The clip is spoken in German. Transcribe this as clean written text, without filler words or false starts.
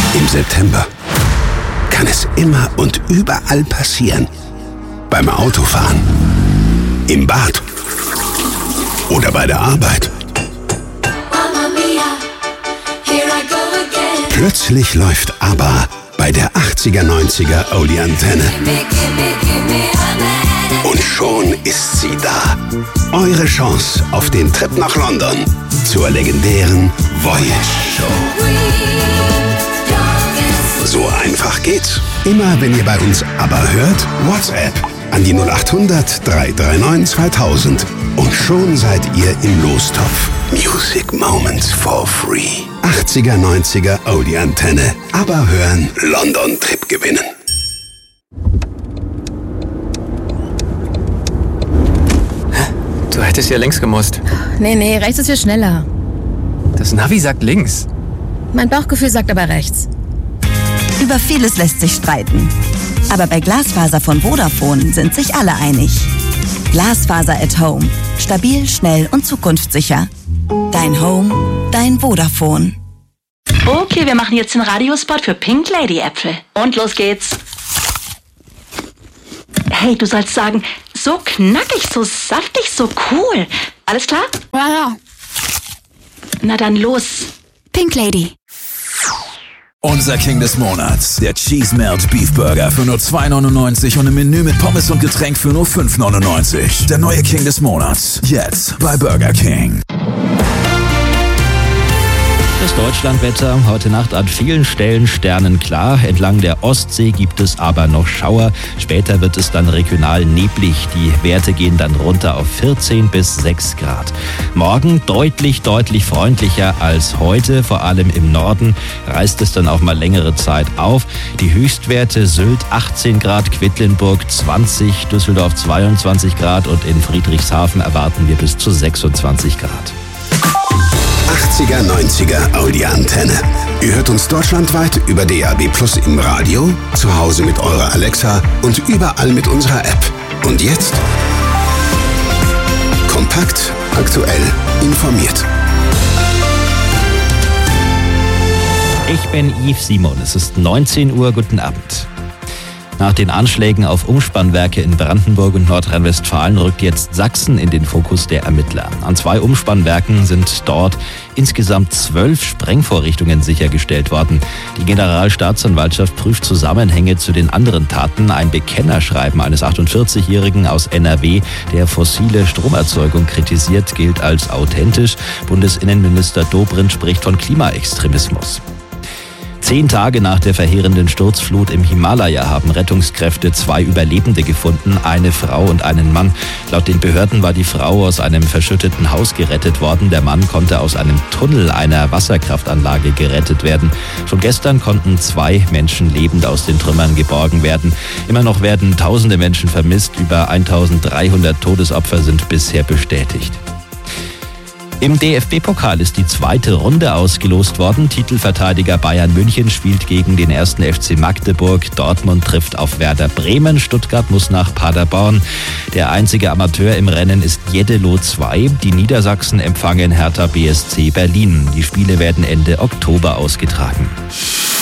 Im September kann es immer und überall passieren. Beim Autofahren, im Bad oder bei der Arbeit. Plötzlich läuft ABBA bei der 80er-90er Oldie-Antenne. Und schon ist sie da. Eure Chance auf den Trip nach London zur legendären Voyage Show. So einfach geht's. Immer wenn ihr bei uns ABBA hört, WhatsApp an die 0800 339 2000. Und schon seid ihr im Lostopf. Music Moments for free. 80er, 90er Oldie-Antenne. ABBA hören, London-Trip gewinnen. Du hättest ja links gemusst. Nee, rechts ist viel schneller. Das Navi sagt links. Mein Bauchgefühl sagt aber rechts. Über vieles lässt sich streiten. Aber bei Glasfaser von Vodafone sind sich alle einig. Glasfaser at Home. Stabil, schnell und zukunftssicher. Dein Home, dein Vodafone. Okay, wir machen jetzt den Radiospot für Pink Lady Äpfel. Und los geht's. Hey, du sollst sagen, so knackig, so saftig, so cool. Alles klar? Ja. Na dann los. Pink Lady. Unser King des Monats, der Cheese Melt Beef Burger für nur 2,99 und im Menü mit Pommes und Getränk für nur 5,99. Der neue King des Monats, jetzt bei Burger King. Das Deutschlandwetter, heute Nacht an vielen Stellen sternenklar. Entlang der Ostsee gibt es aber noch Schauer. Später wird es dann regional neblig. Die Werte gehen dann runter auf 14 bis 6 Grad. Morgen deutlich freundlicher als heute. Vor allem im Norden reißt es dann auch mal längere Zeit auf. Die Höchstwerte Sylt 18 Grad, Quedlinburg 20, Düsseldorf 22 Grad und in Friedrichshafen erwarten wir bis zu 26 Grad. 80er, 90er Audi-Antenne. Ihr hört uns deutschlandweit über DAB+ im Radio, zu Hause mit eurer Alexa und überall mit unserer App. Und jetzt? Kompakt, aktuell, informiert. Ich bin Yves Simon. Es ist 19 Uhr. Guten Abend. Nach den Anschlägen auf Umspannwerke in Brandenburg und Nordrhein-Westfalen rückt jetzt Sachsen in den Fokus der Ermittler. An 2 Umspannwerken sind dort insgesamt 12 Sprengvorrichtungen sichergestellt worden. Die Generalstaatsanwaltschaft prüft Zusammenhänge zu den anderen Taten. Ein Bekennerschreiben eines 48-Jährigen aus NRW, der fossile Stromerzeugung kritisiert, gilt als authentisch. Bundesinnenminister Dobrindt spricht von Klimaextremismus. 10 Tage nach der verheerenden Sturzflut im Himalaya haben Rettungskräfte 2 Überlebende gefunden, eine Frau und einen Mann. Laut den Behörden war die Frau aus einem verschütteten Haus gerettet worden. Der Mann konnte aus einem Tunnel einer Wasserkraftanlage gerettet werden. Schon gestern konnten 2 Menschen lebend aus den Trümmern geborgen werden. Immer noch werden tausende Menschen vermisst. Über 1300 Todesopfer sind bisher bestätigt. Im DFB-Pokal ist die 2. Runde ausgelost worden. Titelverteidiger Bayern München spielt gegen den 1. FC Magdeburg. Dortmund trifft auf Werder Bremen. Stuttgart muss nach Paderborn. Der einzige Amateur im Rennen ist Jeddelo 2. Die Niedersachsen empfangen Hertha BSC Berlin. Die Spiele werden Ende Oktober ausgetragen.